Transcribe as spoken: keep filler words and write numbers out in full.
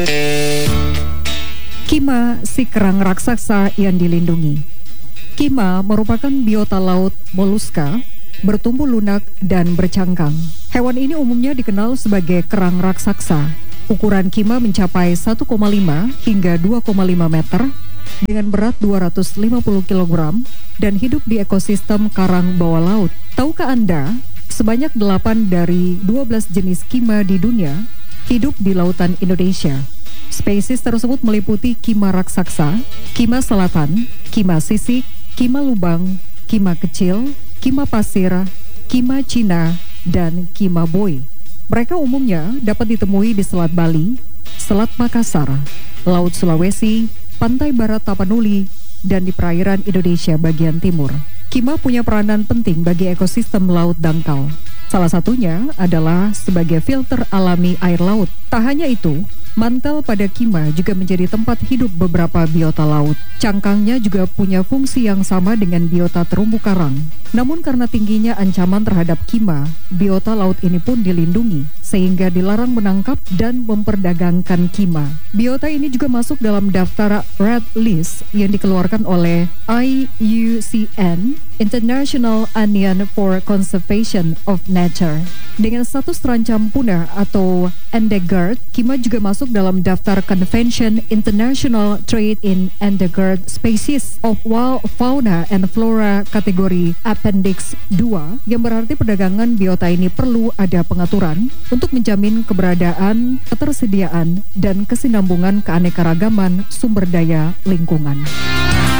Kima, si kerang raksasa yang dilindungi. Kima merupakan biota laut moluska, bertumbuh lunak dan bercangkang. Hewan ini umumnya dikenal sebagai kerang raksasa. Ukuran kima mencapai satu koma lima hingga dua koma lima meter dengan berat dua ratus lima puluh kilogram dan hidup di ekosistem karang bawah laut. Tahukah Anda, sebanyak delapan dari dua belas jenis kima di dunia hidup di lautan Indonesia. Spesies tersebut meliputi kima raksasa, kima selatan, kima sisik, kima lubang, kima kecil, kima pasir, kima Cina, dan kima boy. Mereka umumnya dapat ditemui di Selat Bali, Selat Makassar, Laut Sulawesi, Pantai Barat Tapanuli, dan di perairan Indonesia bagian timur. Kima punya peranan penting bagi ekosistem laut dangkal. Salah satunya adalah sebagai filter alami air laut. Tak hanya itu, mantel pada kima juga menjadi tempat hidup beberapa biota laut. Cangkangnya juga punya fungsi yang sama dengan biota terumbu karang. Namun karena tingginya ancaman terhadap kima, biota laut ini pun dilindungi, sehingga dilarang menangkap dan memperdagangkan kima. Biota ini juga masuk dalam daftar Red List yang dikeluarkan oleh I U C N, International Union for Conservation of Nature. Dengan status terancam punah atau endangered, kima juga masuk dalam daftar Convention International Trade in Endangered Species of Wild Fauna and Flora kategori Appendix dua, yang berarti perdagangan biota ini perlu ada pengaturan untuk menjamin keberadaan, ketersediaan, dan kesinambungan keanekaragaman sumber daya lingkungan.